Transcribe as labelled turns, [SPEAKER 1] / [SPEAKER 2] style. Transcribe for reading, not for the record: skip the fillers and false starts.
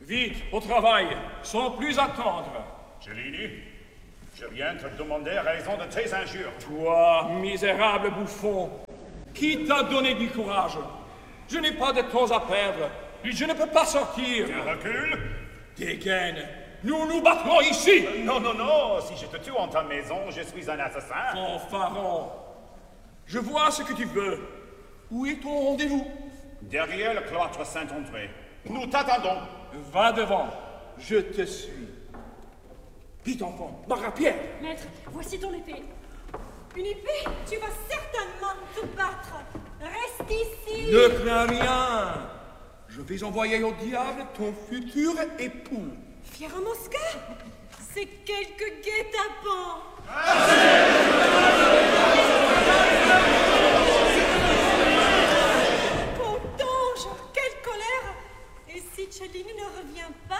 [SPEAKER 1] Vite, au travail, sans plus attendre.
[SPEAKER 2] Cellini, je viens te demander raison de tes injures.
[SPEAKER 1] Toi, misérable bouffon, qui t'a donné du courage? Je n'ai pas de temps à perdre. Je ne peux pas sortir.
[SPEAKER 2] Tu recules?
[SPEAKER 1] Dégaine. Nous nous battrons ici.
[SPEAKER 2] Non, non, non. Si je te tue en ta maison, je suis un assassin.
[SPEAKER 1] Fanfaron. Je vois ce que tu veux. Où est ton rendez-vous?
[SPEAKER 2] Derrière le cloître Saint-André. Nous t'attendons.
[SPEAKER 1] Va devant. Je te suis. Vite, enfant. Barre à pierre.
[SPEAKER 3] Maître, voici ton épée. Une épée? Tu vas certainement te battre. Reste ici.
[SPEAKER 1] Ne crains rien. Je vais envoyer au diable ton futur époux.
[SPEAKER 3] Fier Mosca? C'est quelque guet-apens. Pauvre ange, quelle colère! Et si Cellini ne revient pas?